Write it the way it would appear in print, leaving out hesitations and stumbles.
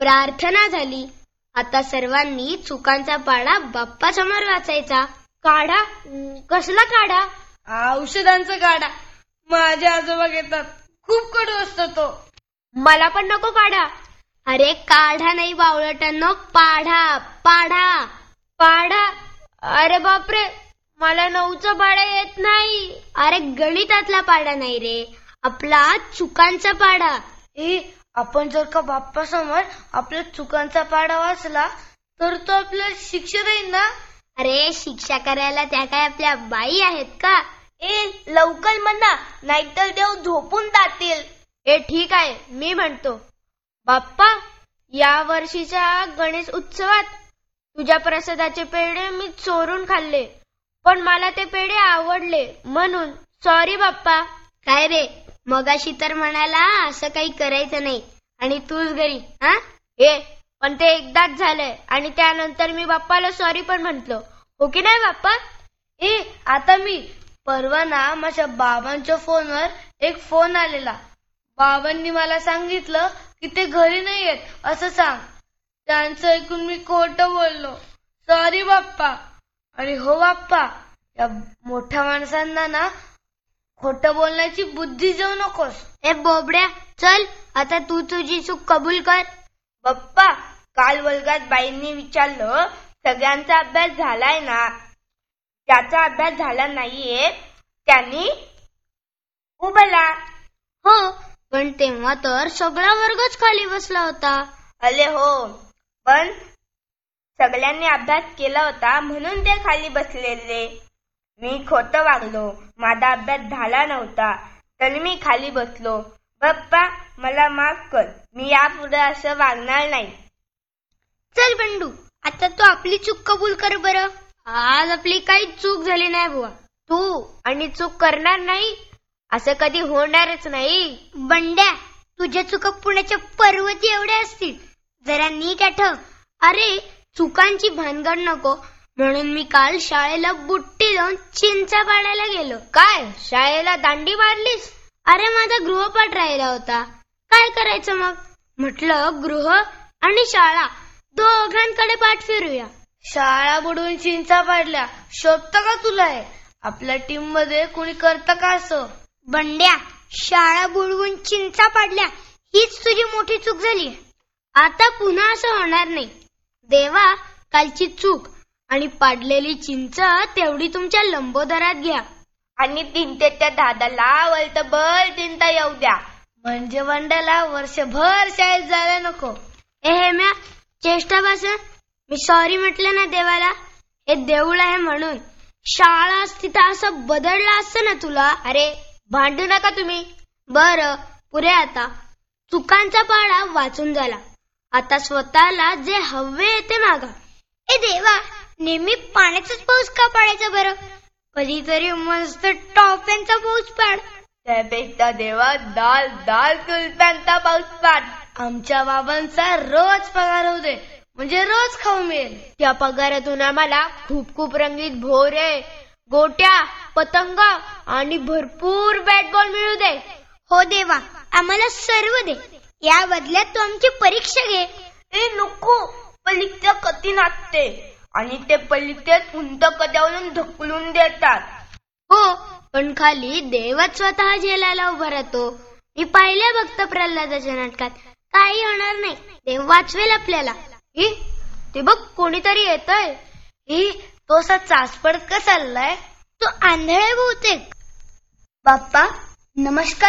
प्रार्थना झाली. आता सर्वांनी चुकांचा पाढा बाप्पा समोर वाचायचा. काढा? कसला काढा? औषधांचा काढा. माझे आजोबा घेतात. खूप कडू असतो तो. मला पण नको काढा. अरे काढा नाही बावळटांनो, पाढा पाढा पाढा? अरे बापरे, मला 9चा पाढा येत नाही. अरे गणितातला पाढा नाही रे, आपला चुकांचा पाढा. आपण जर का बाप्पा समोर आपल्या चुकांचा पाढा वाचला तर तो आपल्याला शिक्षा देईल ना? अरे शिक्षा करायला त्या काय आपल्या बाई आहेत का? लवकर म्हणा, नाहीतर देव झोपून जातील. ठीक आहे, मी म्हणतो. बाप्पा, या वर्षीच्या गणेश उत्सवात तुझ्या प्रसादाचे पेढे मी चोरून खाल्ले, पण मला ते पेढे आवडले म्हणून सॉरी बाप्पा. काय रे, मगाशी तर म्हणाला असं काही करायचं नाही आणि तूच घरी. पण ते एकदाच झालंय आणि त्यानंतर मी बाप्पाला सॉरी पण म्हटलो, हो की नाही बाप्पा? आता मी परवा ना माझ्या बाबांच्या फोनवर एक फोन आलेला. बाबांनी मला सांगितलं की ते घरी नाही येत असं सांग. त्यांचं ऐकून मी खोटं बोललो. सॉरी बाप्पा. आणि हो बाप्पा, या मोठ्या माणसांना ना खोटं बोलण्याची बुद्धी देऊ नकोस. बोबड्या, चल आता तू तुझी चूक कबूल कर. बाप्पा, काल वर्गात बाईंनी विचारलं सगळ्यांचा अभ्यास झालाय ना? ज्याचा अभ्यास झाला नाहीये त्यांनी उभला. हो, पण तेव्हा तर सगळा वर्गच खाली बसला होता. अरे हो, पण सगळ्यांनी अभ्यास केला होता म्हणून ते खाली बसलेले. मी खोटं वागलो, माझा अभ्यास झाला नव्हता तर मी खाली बसलो. बाप्पा, मला माफ कर. मी यापुढे असं वागणार नाही. चल बंडू, आता तू आपली चूक कबूल कर बरं. आज आपली काही चूक झाली नाही बुवा. तू आणि चूक करणार नाही असं कधी होणारच नाही. बंड्या, तुझ्या चुका पुण्याच्या पर्वती एवढ्या असतील, जरा नीट आठव. अरे चुकांची भानगड नको म्हणून मी काल शाळेला बुट्टी लावून चिंचा पाडायला गेलो. काय, शाळेला दांडी मारलीस? अरे माझा गृहपाठ राहिला होता. काय करायचं मग? म्हटलं गृह आणि शाळा दोघांकडे पाठ फिरूया. शाळा बुडवून चिंचा पाडल्या शोभतं का तुला? आपल्या टीम मध्ये कोणी करतं का असं? बंड्या, शाळा बुडवून चिंचा पाडल्या हीच तुझी मोठी चूक झाली. आता पुन्हा असं होणार नाही. देवा, कालची चूक आणि पाडलेली चिंच तेवढी तुमच्या लंबोदरात घ्या आणि 3 ते 10 वर्षभर चिंता येऊ द्या. म्हणजे वंड्याला वर्षभर शाळेत जायला नको. म्या चेष्टा बस. मी सॉरी म्हटलं ना देवाला. हे देऊळ आहे म्हणून. शाळा असती तर असं बदललं असतं ना तुला. अरे भांडू नका तुम्ही. बरं, पुरे आता. चुकांचा पाढा वाचून झाला. आता स्वतःला जे हवे ते मागा. देवा, नेहमी पाण्याचाच पाऊस का पाडायचा बरं? कधीतरी मस्त टॉफ्यांचा पाऊस पाड. त्यापेक्षा देवा दाल दाल कुल्फ्यांचा पाऊस पाड. आमच्या बाबांचा रोज पगार होऊ दे, म्हणजे रोज खाऊ मिळेल. त्या पगारातून आम्हाला खूप खूप रंगीत भोरे, गोट्या, पतंग आणि भरपूर बॅट बॉल मिळू दे. हो देवा, आम्हाला सर्व दे. या बदल्यात तू आमची परीक्षा घे. नको, परीक्षा कठीण असते आणि ते परीक्षेत उंच कद्यावरून ढकलून देतात. हो, पण खाली देवच स्वतः झेलायला उभा राहतो. मी पाहिलं भक्त प्रल्हादाच्या नाटकात. काही होणार नाही, देव वाचवेल आपल्याला. ते बघ, कोणीतरी येतय. तो असा चाचपड का चाललाय? तो आंधळे बहुतेक. बाप्पा, नमस्कार.